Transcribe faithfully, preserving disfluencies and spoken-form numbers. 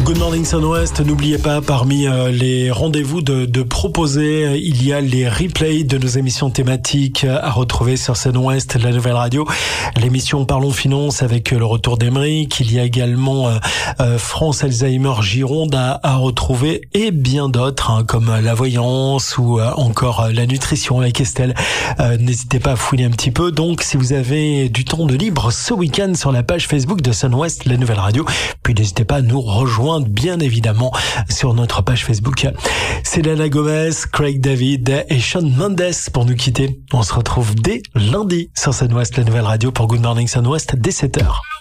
Good Morning Sun-Ouest, n'oubliez pas, parmi euh, les rendez-vous de, de proposer, il y a les replays de nos émissions thématiques à retrouver sur Sun-Ouest, la nouvelle radio. L'émission Parlons Finance avec le retour d'Emeric. Il y a également euh, euh, France Alzheimer Gironde à, à retrouver et bien d'autres, hein, comme la voyance ou euh, encore euh, la nutrition avec Estelle. Euh, n'hésitez pas à fouiller un petit peu. Donc, si vous avez du temps de libre ce week-end sur la page Facebook de Sun-Ouest, la nouvelle radio, puis n'hésitez pas à nous rejoindre bien évidemment sur notre page Facebook. C'est Selena Gomez, Craig David et Shawn Mendes pour nous quitter. On se retrouve dès lundi sur Sun-Ouest, la nouvelle radio pour Good Morning Sun-Ouest dès sept heures.